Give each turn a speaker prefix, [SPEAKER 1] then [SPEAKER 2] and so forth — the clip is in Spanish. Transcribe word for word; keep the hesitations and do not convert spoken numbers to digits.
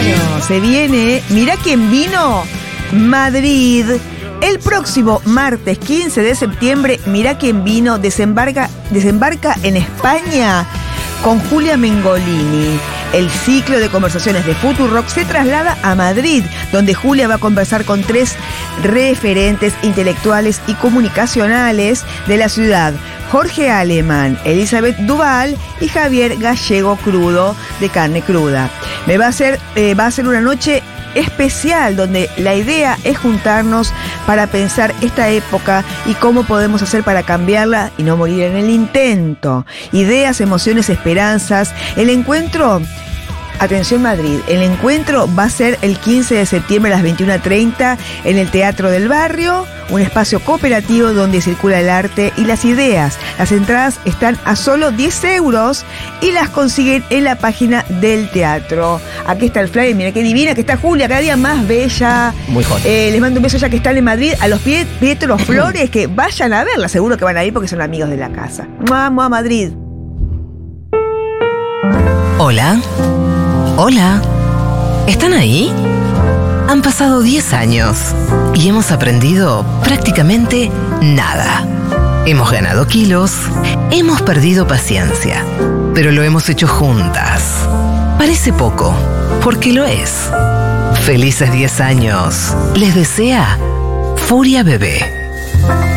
[SPEAKER 1] Claro, se viene. Mirá quién vino. Madrid. El próximo martes quince de septiembre, mirá quién vino, desembarca, desembarca en España con Julia Mengolini. El ciclo de conversaciones de Futurock se traslada a Madrid, donde Julia va a conversar con tres referentes intelectuales y comunicacionales de la ciudad: Jorge Alemán, Elizabeth Duval y Javier Gallego Crudo, de Carne Cruda. Me va a hacer, eh, va a ser una noche especial donde la idea es juntarnos para pensar esta época y cómo podemos hacer para cambiarla y no morir en el intento. Ideas, emociones, esperanzas. El encuentro, atención Madrid, el encuentro va a ser el quince de septiembre a las veintiuna treinta en el Teatro del Barrio, un espacio cooperativo donde circula el arte y las ideas. Las entradas están a solo diez euros y las consiguen en la página del teatro. Aquí está el flyer, mira qué divina que está Julia, cada día más bella.
[SPEAKER 2] Muy joven.
[SPEAKER 1] Eh, les mando un beso ya que están en Madrid. A los Pie- Pietro Flores, que vayan a verla, seguro que van a ir porque son amigos de la casa. Vamos a Madrid.
[SPEAKER 3] Hola. Hola. ¿Están ahí? Han pasado diez años y hemos aprendido prácticamente nada. Hemos ganado kilos, hemos perdido paciencia, pero lo hemos hecho juntas. Parece poco, porque lo es. Felices diez años. Les desea Furia Bebé.